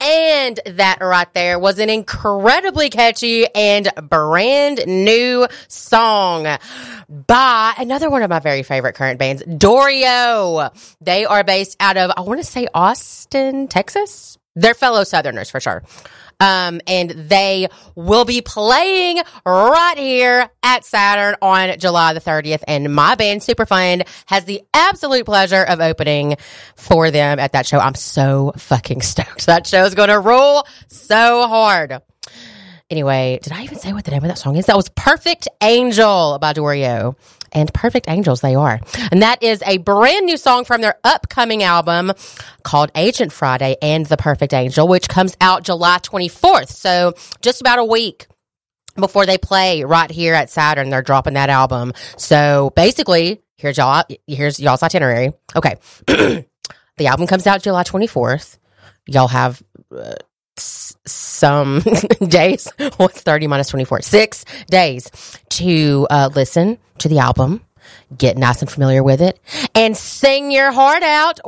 And that right there was an incredibly catchy and brand new song by another one of my very favorite current bands, Doreo. They are based out of, I want to say, Austin, Texas. They're fellow Southerners for sure. And they will be playing right here at Saturn on July the 30th. And my band, Superfund, has the absolute pleasure of opening for them at that show. I'm so fucking stoked. That show is going to roll so hard. Anyway, did I even say what the name of that song is? That was Perfect Angel by Doreo. And perfect angels they are. And that is a brand new song from their upcoming album called Agent Friday and The Perfect Angel, which comes out July 24th. So just about a week before they play right here at Saturn, they're dropping that album. So basically, here's y'all's itinerary. Okay. The album comes out July 24th. Y'all have some days. What's 30 minus 24? 6 days to listen to the album, get nice and familiar with it, and sing your heart out